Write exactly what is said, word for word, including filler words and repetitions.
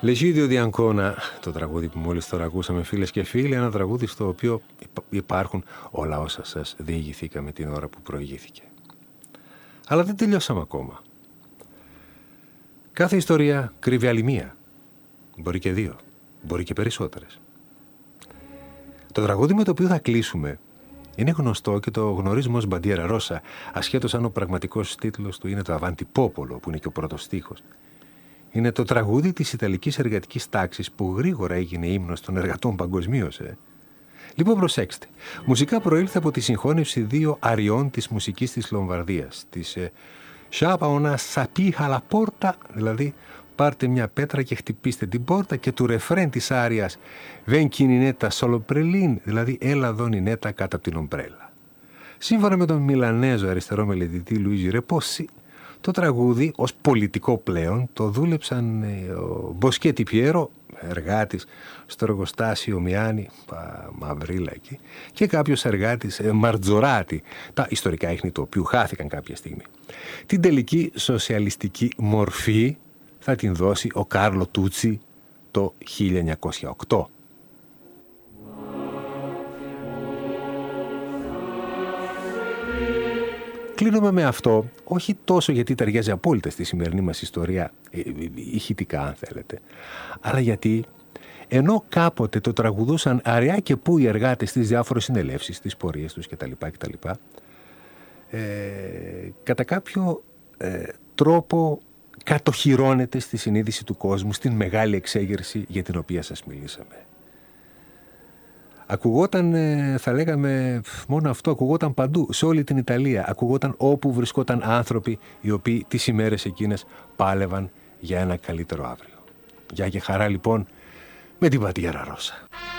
L'Egidio di Ancona, το τραγούδι που μόλις τώρα ακούσαμε, φίλες και φίλοι, ένα τραγούδι στο οποίο υπάρχουν όλα όσα σας διηγηθήκαμε την ώρα που προηγήθηκε. Αλλά δεν τελειώσαμε ακόμα. Κάθε ιστορία κρύβει άλλη μία. Μπορεί και δύο, μπορεί και περισσότερες. Το τραγούδι με το οποίο θα κλείσουμε είναι γνωστό και το γνωρίζουμε ως Μπαντιέρα Ρώσα, ασχέτως αν ο πραγματικός τίτλος του είναι το Αβάντι Πόπολο, που είναι και ο πρώτος στίχος. Είναι το τραγούδι της Ιταλικής εργατικής τάξης που γρήγορα έγινε ύμνος των εργατών παγκοσμίως. Ε. Λοιπόν, προσέξτε. Μουσικά προήλθε από τη συγχώνευση δύο αριών της μουσικής της Λομβαρδίας. Της ε, «Σάπα ονα σαπίχα λα πόρτα», δηλαδή «Πάρτε μια πέτρα και χτυπήστε την πόρτα», και του ρεφρέν της άριας «Βεν κινινέτα σολοπρελίν», δηλαδή «Έλα δω νινέτα κάτω από την ομπρέλα». Σύμφωνα με τον Μιλανέζο αριστερό μελετητή Λουίτζι Ρεπόσι, το τραγούδι ως πολιτικό πλέον το δούλεψαν ο Μποσκέτι Πιέρο, εργάτης στο εργοστάσιο Μιάνι, Μαυρίλα εκεί, και κάποιος εργάτης Μαρτζοράτη, τα ιστορικά ίχνη του οποίου χάθηκαν κάποια στιγμή. Την τελική σοσιαλιστική μορφή θα την δώσει ο Κάρλο Τούτσι το χίλια εννιακόσια οκτώ. Κλείνουμε με αυτό, όχι τόσο γιατί ταιριάζει απόλυτα στη σημερινή μας ιστορία, ηχητικά αν θέλετε, αλλά γιατί ενώ κάποτε το τραγουδούσαν αραιά και πού οι εργάτες στις διάφορες συνελεύσεις, στις πορείες τους κτλ. κτλ ε, κατά κάποιο ε, τρόπο κατοχυρώνεται στη συνείδηση του κόσμου, στην μεγάλη εξέγερση για την οποία σας μιλήσαμε. Ακουγόταν, θα λέγαμε, μόνο αυτό, ακουγόταν παντού, σε όλη την Ιταλία. Ακουγόταν όπου βρισκόταν άνθρωποι οι οποίοι τις ημέρες εκείνες πάλευαν για ένα καλύτερο αύριο. Γεια και χαρά λοιπόν με την Μπαντιέρα Ρώσα.